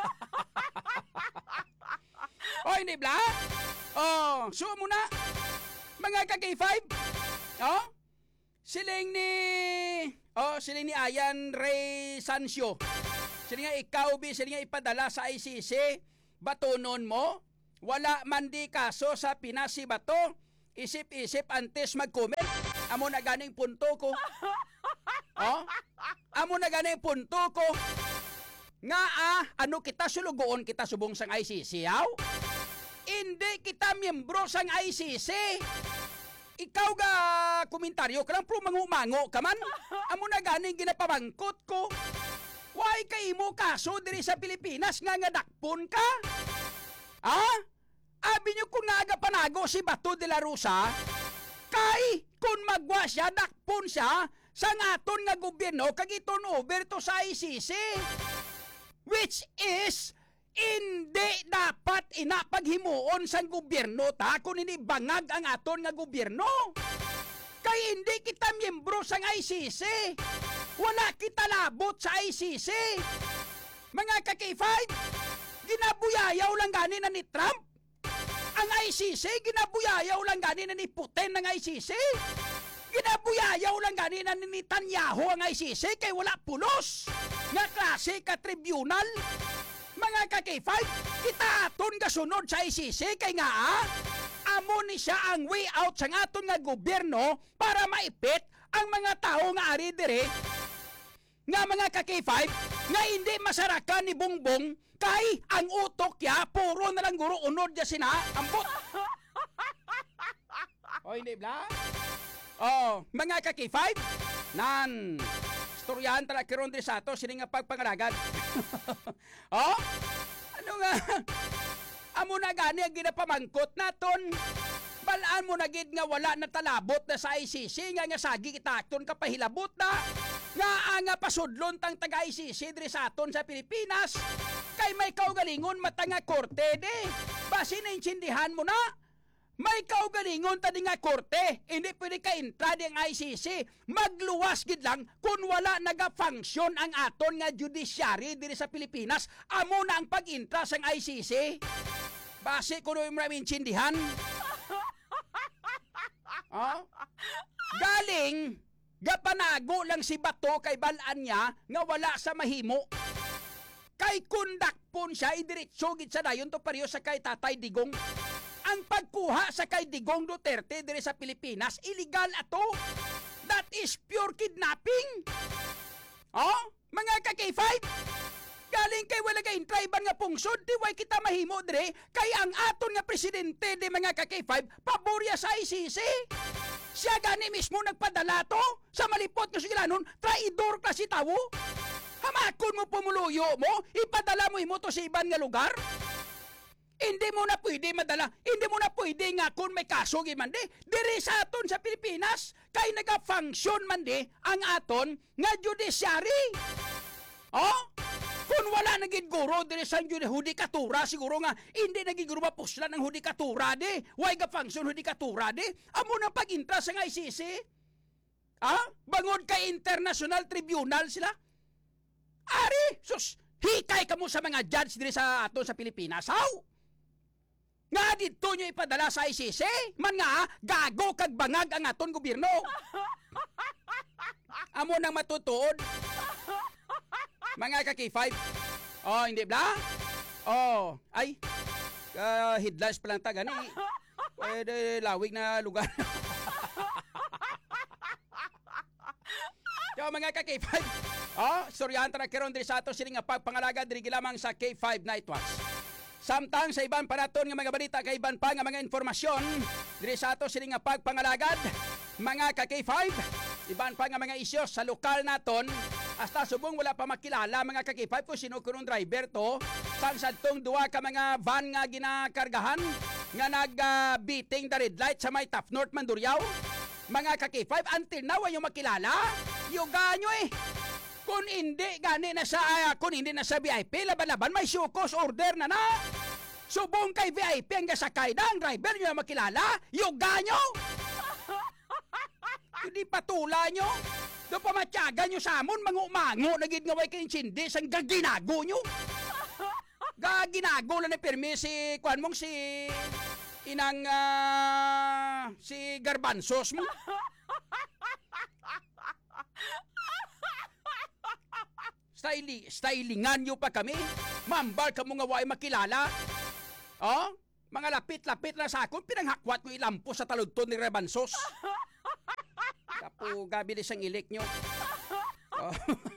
O hindi ba? Oh, so muna. Mga ka K five. Oh, siling ni Oh, siling ni Ayan Ray Sancio. Siling nga ikaw bi siling nga ipadala sa I C C. Batonon mo, wala man di kaso sa Pinasi Bato. Isip-isip antes mag-comment. Amo na ganing punto ko. Oh? Amo na ganing punto ko. Nga ah, ano kita sulugoon kita subong sang I C C, yaw? Hindi kita miyembro sang I C C. Ikaw ga komentaryo ka lang pro mangumango ka man. Amo na ganing ginapamangkot ko. Why kay mo kaso diri sa Pilipinas nga nga dakpon ka? Ah? Abi nyo kung nga panago si Bato de la Rosa, kay kung magwa siya, dakpon siya, sa ngaton nga gobyerno, kagiton over to sa I C C. Which is, hindi dapat inapaghimuon sa gobyerno ta kung hindi bangag ang aton nga gobyerno. Kay hindi kita miyembro sa I C C. Wala kita labot sa I C C. Mga ka K five, ginabuyayaw lang ganin na ni Trump. Ang I C C, ginabuyayaw lang ganin na ni Putin ng I C C. Ginabuyayaw lang ganin na ni Netanyahu ang I C C kay wala pulos. Nga klase ka tribunal. Mga ka K five, kita aton nga sunod sa I C C kay nga ah, amo ni siya ang way out sa aton nga gobyerno para maipit ang mga tao nga ari dire. Nga mga ka K five, nga hindi masarakan ni Bongbong kay ang utok ya puro na lang guro unod ya sina ambot. O hindi bla? Oh, mga ka K five, nan istoryahan tala kiron di sa ato sini nga pagpangalagad. Oh? Ano nga? Amo na gani ang ginapamangkot naton. Balaan mo na gid nga wala na talabot na sa I C C nga nga sagi kita akton kapahilabot na. Nga nga pasudlon tang taga I C C diri sa aton sa Pilipinas. Kay may kaugalingon mata nga korte de. Basi na insindihan mo na. May kaugalingon tadi nga korte. Hindi pwede ka intra di ang I C C. Magluwas gid lang kung wala naga-function ang aton nga judiciary diri sa Pilipinas. Amo na ang pag-intra sang I C C. Basi kuno yung maraming insindihan. Oh? Galing gapanago lang si Bato kay balaan niya nga wala sa mahimo. Kay kundakpon siya idiretso gid sa dayon to pareho sa kay Tatay Digong. Ang pagkuha sa kay Digong Duterte dire sa Pilipinas illegal ato. That is pure kidnapping. Oh, mga ka K five, galing kay wala kay intraiban nga pungsod di way kita mahimo dire kay ang aton nga presidente di mga ka K five paborya sa I C C. Siya gani mismo nagpadala to sa malipot nga sigilanon, traidor kasi tawo. Hamakon mo pumuluyo mo, ipadala mo imo to sa iban nga lugar. Hindi mo na pwede madala, hindi mo na pwede nga kung may kaso man di, diri sa aton sa Pilipinas, kay naga-function man di ang aton nga judiciary. Oh? Kung wala naging guro diri sa hudikatura, siguro nga hindi naging guro mapuslan ng hudikatura di, why ga-function hudikatura di, amo na pag-intra sa I C C. Ah? Bangod kay International Tribunal sila. Ari, sus, hikay ka mo sa mga judge diri sa aton sa Pilipinas, how? Nga dito nyo ipadala sa I C C? Man nga, gago kag bangag ang aton gobyerno. Amo nang matutuod. Mga ka K five. Oh, hindi bla? Oh, ay. Uh, headlines pa lang taga ni. Pwede lawig na lugar. Yo mga ka K five. Oh, storyahan ta na karon diri sa ato sini nga pagpangalaga diri gilamang sa K five Night Watch. Samtang sa iban panaton nga mga balita kay iban pa nga mga informasyon diri sa ato sini nga pagpangalagad mga ka K five. Iban pa nga mga isyu sa lokal naton hasta subong wala pa makilala mga ka K five kung sino kunong driver to sang sadtong duwa ka mga van nga ginakargahan nga nag-beating uh, the red light sa may Top North Mandurriao. Mga ka K five, until now ay yung makilala. Yoga nyo eh. Kung hindi gani na sa uh, kung hindi na sa V I P, laban-laban may sukos order na na. Subong kay V I P ang gasakay na ang driver nyo yung makilala. Yoga nyo. Hindi patula nyo. Doon pa matyaga nyo sa amon, mangu-mango, nagid nga way kayong sindis, ang gaginago nyo. Gaginago lang na permi si, kuhan mong si, inang, uh, si Garbanzos mo. Styli, stylingan nyo pa kami. Mambal ka mo nga way makilala. Oh, mga lapit-lapit na sa akon, pinanghakwat ko ilampo sa taludton ni Garbanzos. Kapo gabi ang ilik nyo. Oh.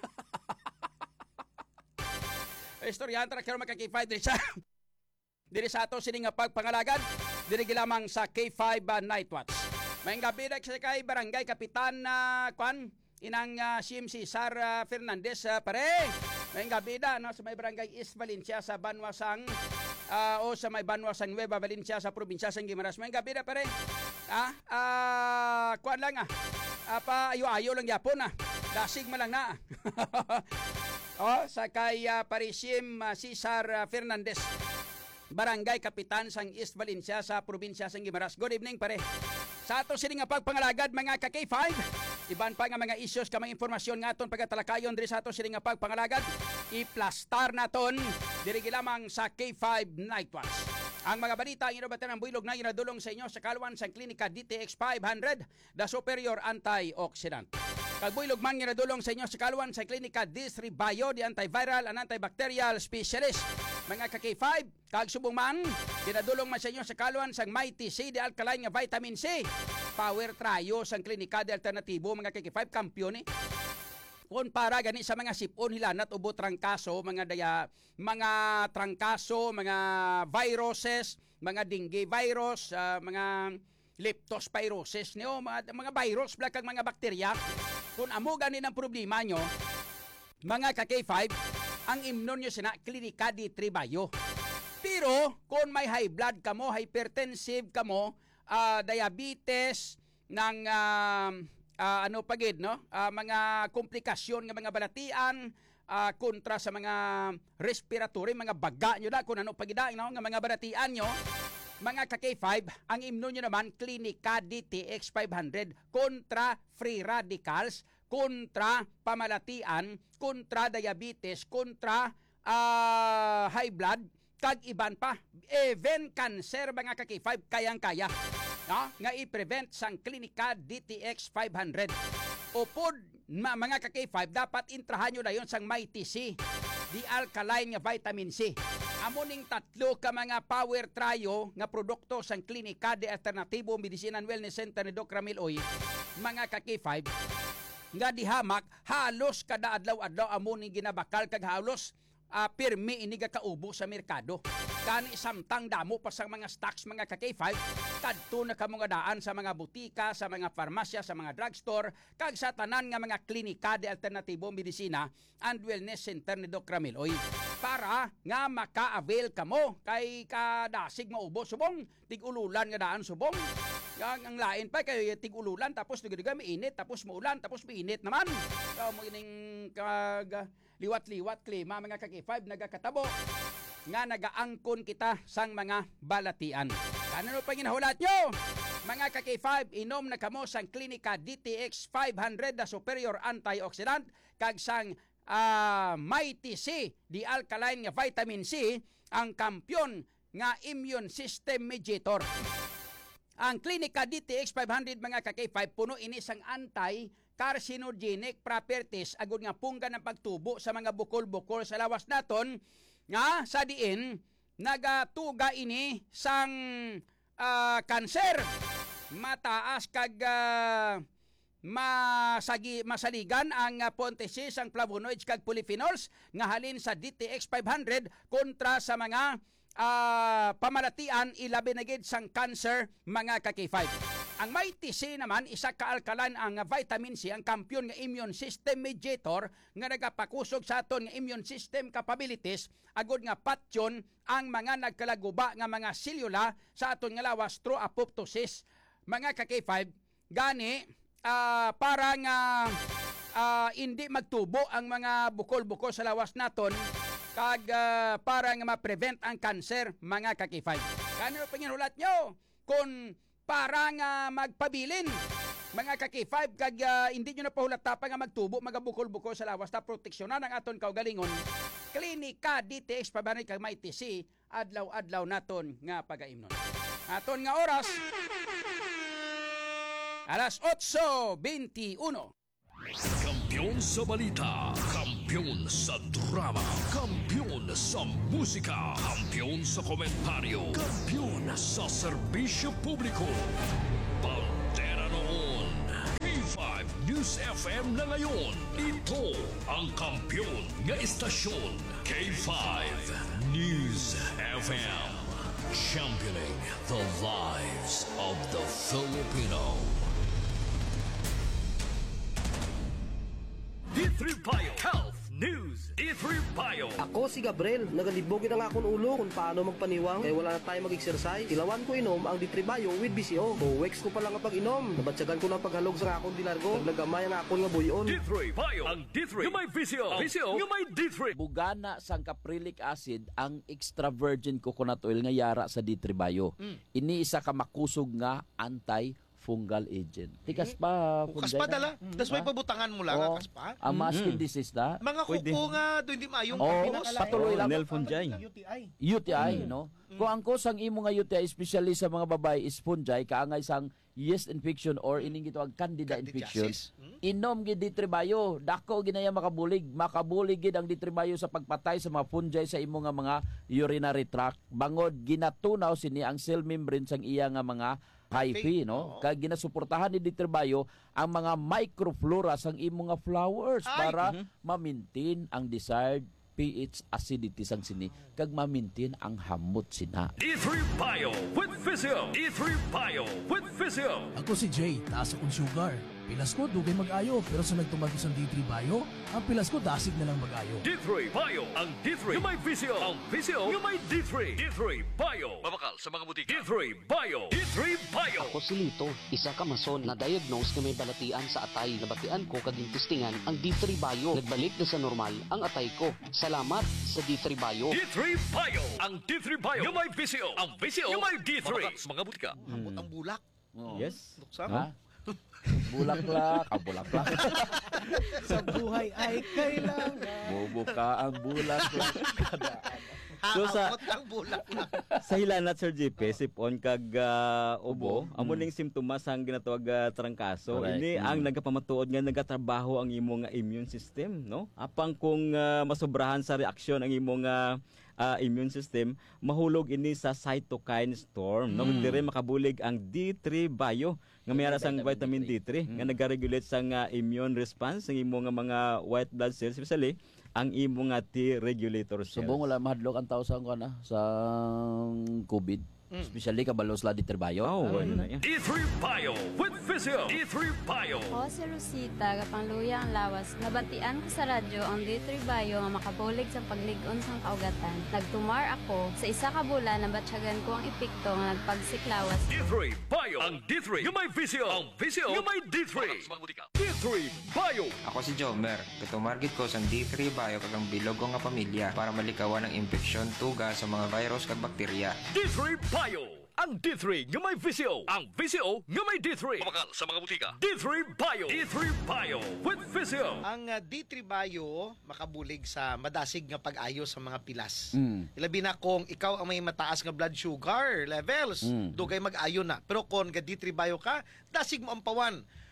Istoryahan tara karon maka K five diri sa diri sa ato sini nga pagpangalagan diri gilamang sa K five uh, Night Watch. May gabi na sa kay barangay kapitan na uh, kwan inang uh, C M C Sar uh, Fernandez uh, pare. May gabi na no, sa may barangay East Valencia sa Banwasang uh, o sa may Banwasang Nueva Valencia sa probinsya sa Guimaras. May gabi na pare. Ah, uh, kwan lang ah. Uh, pa ayo-ayo lang yapon ah. Dasig man lang na. Oh, sa kay uh, Parisim uh, Cesar uh, Fernandez, Barangay Kapitan sang East Valencia sa probinsya sang Guimaras. Good evening pare. Sa ato sini nga pagpangalagad mga ka K five, iban pa nga mga issues ka mga informasyon nga aton pagatalakayon diri sa ato sini nga pagpangalagad, i-plastar naton diri gilamang sa K five Night Watch. Ang mga balita ang inobatan ng builog na ginadulong sa inyo sa kalwan sa klinika D T X five hundred, the superior antioxidant. Kagbuilog man ginadulong sa inyo sa kalwan sa klinika D three Bio, the antiviral and antibacterial specialist. Mga ka K five, kag subong man ginadulong man sa inyo sa kalwan sa Mighty C, the alkaline nga vitamin C. Power Trio sa klinika de alternatibo mga ka K five, kampiyon eh. Kung para gani sa mga sipon hilanat ubo trangkaso, mga daya, mga trangkaso, mga viruses, mga dengue virus, uh, mga leptospirosis niyo, mga, mga virus, kag mga bakterya. Kung amo gani ng problema nyo, mga ka K five, ang imnon nyo sina klinika D three Bio. Pero kung may high blood kamo, hypertensive kamo, uh, diabetes, ng uh, uh, ano pagid no, uh, mga komplikasyon ng mga balatian, uh, kontra sa mga respiratory, mga baga nyo da, kung ano pagida no, ng mga balatian nyo, mga ka K five, ang imno nyo naman, klinika D T X five hundred, kontra free radicals, kontra pamalatian, kontra diabetes, kontra uh, high blood, kag iban pa, even cancer mga ka K five, kayang-kaya. No? Nga i-prevent sang klinika D T X five hundred. Upod ma, mga ka K five, dapat intrahan nyo na yun sang Mighty C, the alkaline nga vitamin C. Amuning tatlo ka mga power trio nga produkto sang klinika de alternatibo Medicine and Wellness Center ni Doc Ramil Oy, mga ka K five, nga dihamak halos kada adlaw-adlaw amuning ginabakal kag halos uh, pirmi iniga kaubo sa merkado. Kani samtang damo pa sa mga stocks mga ka K five, kadto na kamo nga daan sa mga butika, sa mga farmasya, sa mga drugstore, kag sa tanan nga mga klinika de alternatibo medisina and wellness center ni Doc Ramil Oy, para nga maka-avail kamo kay kadasig maubo subong tig-ululan nga daan subong. Ang, ang lain pa kay tig-ululan tapos duga-duga mainit, tapos maulan, tapos mainit naman. Kaw mo ining kag liwat-liwat klima mga ka K five nagakatabo nga nagaangkon kita sang mga balatian. Ano pa ginahulat nyo? Mga ka K five, inom na kamo sang klinika D T X five hundred, the superior antioxidant, kag sang uh, Mighty C, the alkaline nga vitamin C, ang kampyon nga immune system mediator. Ang klinika D T X five hundred mga ka K five, puno ini sang anti-carcinogenic properties, agud nga pungga ng pagtubo sa mga bukol-bukol sa lawas naton, nga sa diin nagatuga ini sang uh, kanser, mataas kag uh, masagi masaligan ang uh, pontesis ang flavonoids kag polyphenols nga halin sa D T X five hundred kontra sa mga uh, pamalatian ilabi na gid sang cancer mga ka K five. Ang Mighty C naman isa ka alkalan ang vitamin C ang kampiyon nga immune system mediator nga nagapakusog sa aton nga immune system capabilities agud nga patyon ang mga nagkalaguba nga mga selula sa aton nga lawas through apoptosis mga ka K five gani uh, para nga uh, hindi magtubo ang mga bukol-bukol sa lawas naton kag uh, para nga ma-prevent ang cancer mga ka K five. Kano panginulat nyo kung para nga magpabilin mga ka K five kag uh, hindi nyo na pahulata pa nga magtubo magabukol-bukol sa lawas ta proteksyonan ang aton kaugalingon klinika D T X pabanay kag Mighty C adlaw-adlaw naton nga pagaimnon. Aton nga oras alas otso twenty-one. Kampiyon sa balita, kampiyon sa drama, kampiyon sa musika, kampiyon sa komentaryo, kampiyon sa serbisyo publiko. Pantera noon. K five News F M na ngayon. Ito ang kampiyon nga istasyon. K five News F M. Championing the lives of the Filipino. D three Bio Health News. D three Bio. Ako si Gabriel, nagalibogin ang akong ulo kung paano magpaniwang kaya wala na tayo mag-exercise. Ilawan ko inom ang D three Bio with B C O. O weeks ko pa lang ang pag-inom. Nabatsagan ko ng paghalog sa akong dilargo. Naglagamay ang akong nga buyon. D three Bio. Ang D three. Yung may V C O. V C O. Yung may D three. Bugana sang caprilic acid ang extra virgin coconut oil nga yara sa D three Bio. Mm. Ini isa ka makusog nga anti fungal agent. Tikas pa. Ukas pa dala. Mm. Tas may pabutangan mo lang, oh, kas pa. Ang mga skin disease na. Mga kuko nga, doon di mayong oh, kapinakalain. patuloy lang. Nel fungi. U T I. U T I, mm. no? Mm. Kung ang kusang imo nga U T I, especially sa mga babae, is fungi, kaangay sang yeast infection or ining ito ang candida infection. Hmm? Inom gid D three Bio. Dako ginaya makabulig. Makabulig gid ang D three Bio sa pagpatay sa mga fungi sa imo nga mga urinary tract. Bangod ginatunaw sini ang cell membrane sang iya nga mga hyphae, no? Kag ginasuportahan ni D three Bio ang mga microflora sang imo nga flowers Ay! para Mm-hmm. ma-maintain ang desired pH acidity sang sini kag ma-maintain ang hamot sina. D three Bio with Physio. D three Bio with Physio. Ako si Jay, taas akong sugar. Pilas ko, dugay mag-ayo. Pero sa nagtumag sa D three Bio, ang pilas ko, dasig na lang mag-ayo. D three Bio. Ang D three. Yung may Physio. Ang Physio. Yung may D three. D three Bio. Mabakal sa mga butika. D three Bio. D three Bio. Ako si Lito, isa ka mason na diagnose na may balatian sa atay. Nabatian ko kaging testingan ang D three Bio. Nagbalik na sa normal ang atay ko. Salamat sa D three Bio. D three Bio. Ang D three Bio. Yung may Physio. Ang Physio. Yung may D three. Mabakal sa mga butika. Ambot ang bulak. Oh. Yes. Luksa Ha? Bulaklak, ah, bulaklak. Sa buhay ay kailangan. Bobo ka ang bulaklak. So, sa- Ambot ang bulak na. Sa hilanat Sir J P, sipon kag uh, ubo, amo ning simptomas ang ginatawag uh, trangkaso. Correct. Ini Mm. ang nagapamatuod nga nagatrabaho ang imong uh, immune system, no? Apang kung uh, masobrahan sa reaksyon ang imong uh, uh, immune system, mahulog ini sa cytokine storm, no? Diri makabulig ang D three Bio nga mayara sang vitamin D three nga nagaregulate sang uh, immune response ng imong nga mga white blood cells, especially ang imong nga T regulator cells. Subong wala mahadlok ang tao sa kana sa COVID. Especially kabalo sa D three Bio. Oh, wala na yan. D three Bio with Physio. D three Bio. Ako si Rosita, kapangluya ang lawas. Nabatian ko sa radyo ang D three Bio nga makabulig sa pagligon sang kaugatan. Nagtumar ako. Sa isa ka bulan, nabatsyagan ko ang epekto nga nagpagsiklawas. D three Bio. Ang D three. Yung may Physio. Ang Physio. Yung may D three. D three Bio. Ako si Jomer. Katumargit ko sa D three Bio kagang bilog ko nga pamilya para malikawan ang infeksyon, tuga sa mga virus kag bakterya. D three Bio. Ang D three nga may Physio. Ang Physio nga may D three. Mabakal sa mga butika. D three Bio. D three Bio with Physio. Ang uh, D three Bio makabulig sa madasig nga pag-ayo sa mga pilas. Mm. Ilabi na kung ikaw ang may mataas nga blood sugar levels, Mm. dugay mag-ayo na. Pero kung ga D three Bio ka, dasig mo ang pawan.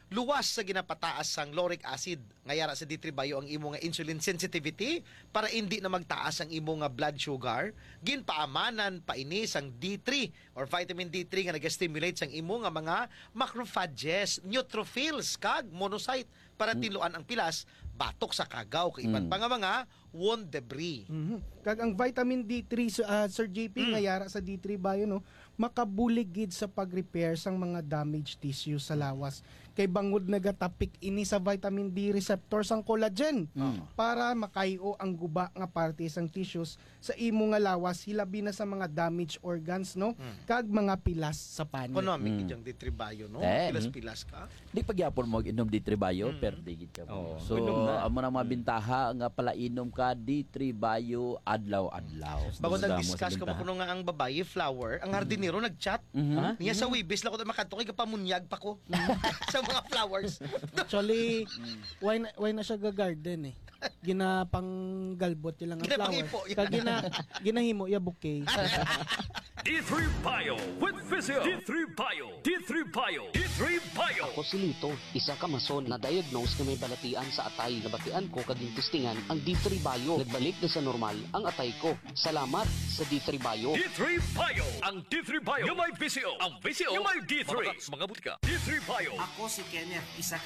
luwas sa ginapataas sang lauric acid ngayara sa D three bio ang imo nga insulin sensitivity para hindi na magtaas ang imo nga blood sugar. Ginpaamanan pa ini sang D three or vitamin D three nga nag-stimulate sang imo nga mga macrophages, neutrophils kag monocyte para tiluan ang pilas batok sa kagaw kay iban Mm. pa nga mga wound debris. Mhm. Kag ang vitamin D three uh, Sir J P Mm. nga yara sa D three bio no, makabulig gid sa pag-repair sang mga damaged tissue sa lawas. Kay bangod nagatapik ini sa vitamin D receptor sang collagen para makayo ang guba nga parte sang tissues sa imo nga lawas hilabi na sa mga damaged organs no kag mga pilas sa panit. Economic Mm. mm. ijang D three bio no. Eh. Pilas-pilas ka. Di pagyapon mo inom D three bio, Mm. per digit ka mo. Oo. So, Inom na. amo na mga bintaha nga pala inom ka D three bio adlaw-adlaw. Bago Damo nag-discuss sa ko bintahan. kuno nga ang babae flower, ang hardinero nag-chat. Mhm. Niya sa Wibis lang ko makadto kay kapamunyag pa ko sa mga flowers. Actually, why na, why na siya ga-garden eh. Ginapang galbot lang ang Ginapangipo, flower. yan. Kag gina, ginahimo ya bouquet. D three Bio with Physio. D three Bio. D three Bio. D three Bio. Ako si Lito, isa ka mason na diagnose na may balatian sa atay. Nabatian ko kaging testingan ang D three Bio. Nagbalik na sa normal ang atay ko. Salamat sa D three Bio. D three Bio. Ang D three Bio. Yung may Physio. Ang Physio. Yung may D three. Mga butika. D three Bio. Ako si Kenneth, isa